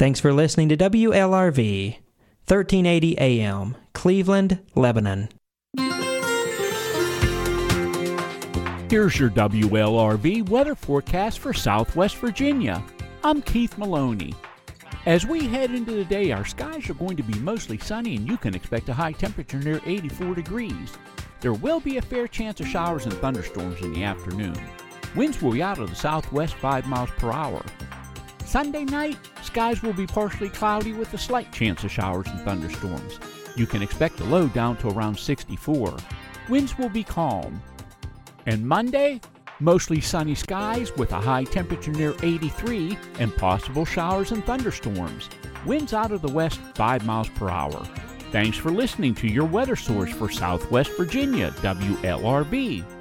Thanks for listening to WLRV, 1380 AM, Cleveland, Lebanon. Here's your WLRV weather forecast for Southwest Virginia. I'm Keith Maloney. As we head into the day, our skies are going to be mostly sunny and you can expect a high temperature near 84 degrees. There will be a fair chance of showers and thunderstorms in the afternoon. Winds will be out of the southwest 5 miles per hour. Sunday night, skies will be partially cloudy with a slight chance of showers and thunderstorms. You can expect a low down to around 64. Winds will be calm. And Monday, mostly sunny skies with a high temperature near 83 and possible showers and thunderstorms. Winds out of the west 5 miles per hour. Thanks for listening to your weather source for Southwest Virginia, WLRV.